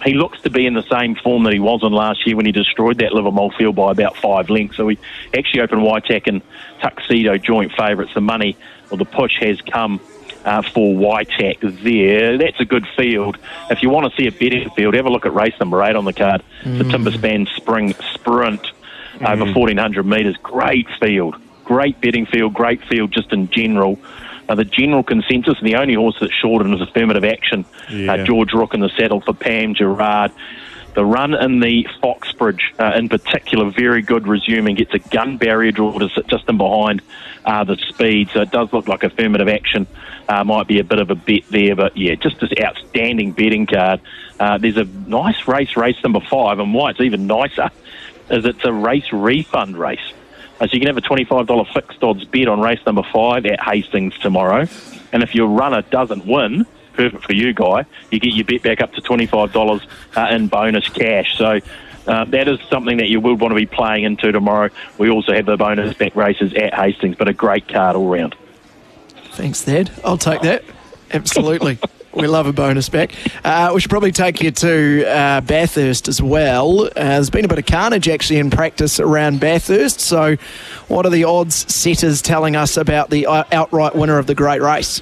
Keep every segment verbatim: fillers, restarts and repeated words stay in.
he looks to be in the same form that he was in last year when he destroyed that Livermore field by about five lengths. So he actually opened Waitak and Tuxedo joint favourites. The money, or the push, has come uh, for Waitak there. That's a good field. If you want to see a betting field, have a look at race number eight on the card. Mm. The Timberspan Spring Sprint mm. over fourteen hundred metres. Great field. Great betting field. Great field just in general. Uh, the general consensus, and the only horse that's short in is Affirmative Action, yeah. uh, George Rook in the saddle for Pam Gerard. The run in the Foxbridge, uh, in particular, very good resuming. Gets a gun barrier draw to sit just in behind uh, the speed. So it does look like Affirmative Action uh, might be a bit of a bet there. But, yeah, just this outstanding betting card. Uh, there's a nice race, race number five. And why it's even nicer is it's a race refund race. So you can have a twenty-five dollars fixed odds bet on race number five at Hastings tomorrow. And if your runner doesn't win, perfect for you, Guy, you get your bet back up to twenty-five dollars uh, in bonus cash. So uh, that is something that you will want to be playing into tomorrow. We also have the bonus back races at Hastings, but a great card all round. Thanks, Dad. I'll take that. Absolutely. We love a bonus back. Uh, we should probably take you to uh, Bathurst as well. Uh, there's been a bit of carnage actually in practice around Bathurst. So what are the odds setters telling us about the outright winner of the great race?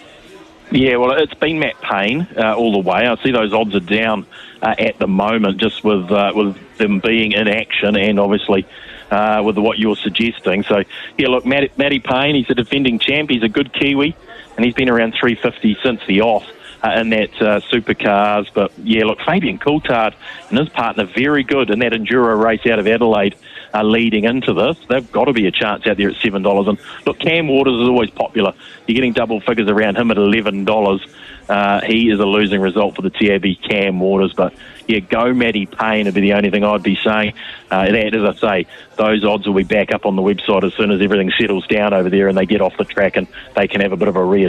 Yeah, well, it's been Matt Payne uh, all the way. I see those odds are down uh, at the moment just with uh, with them being in action and obviously uh, with what you're suggesting. So, yeah, look, Matt, Matty Payne, he's a defending champ. He's a good Kiwi, and he's been around three fifty since the off. Uh, in that uh, supercars. But, yeah, look, Fabian Coulthard and his partner, very good in that Enduro race out of Adelaide uh, leading into this. They've got to be a chance out there at seven dollars. And, look, Cam Waters is always popular. You're getting double figures around him at eleven dollars. Uh, he is a losing result for the T A B Cam Waters. But, yeah, go Matty Payne would be the only thing I'd be saying. Uh, that, as I say, those odds will be back up on the website as soon as everything settles down over there and they get off the track and they can have a bit of a